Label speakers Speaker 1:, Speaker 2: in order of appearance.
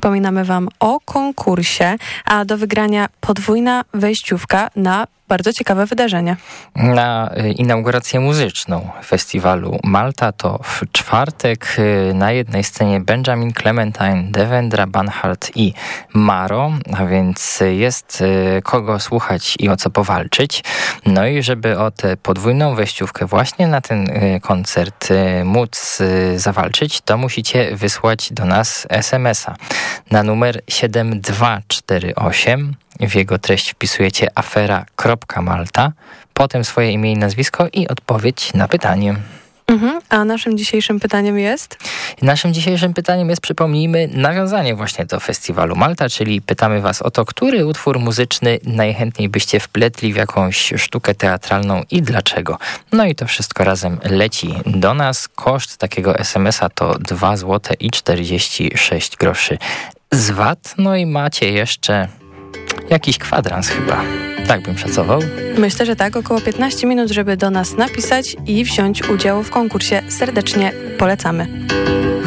Speaker 1: Przypominamy Wam o konkursie, a do wygrania podwójna wejściówka na bardzo ciekawe wydarzenie.
Speaker 2: Na inaugurację muzyczną festiwalu Malta to w czwartek na jednej scenie Benjamin Clementine, Devendra Banhart i Maro, a więc jest kogo słuchać i o co powalczyć. No i żeby o tę podwójną wejściówkę właśnie na ten koncert móc zawalczyć, to musicie wysłać do nas SMS-a na numer 7248. W jego treść wpisujecie afera.malta, potem swoje imię i nazwisko i odpowiedź na pytanie.
Speaker 1: A naszym dzisiejszym pytaniem jest?
Speaker 2: Naszym dzisiejszym pytaniem jest, przypomnijmy, nawiązanie właśnie do festiwalu Malta, czyli pytamy Was o to, który utwór muzyczny najchętniej byście wpletli w jakąś sztukę teatralną i dlaczego. No i to wszystko razem leci do nas. Koszt takiego SMS-a to 2 zł i 46 groszy z VAT. No i macie jeszcze jakiś kwadrans chyba. Tak bym szacował.
Speaker 1: Myślę, że tak. Około 15 minut, żeby do nas napisać i wziąć udział w konkursie. Serdecznie polecamy.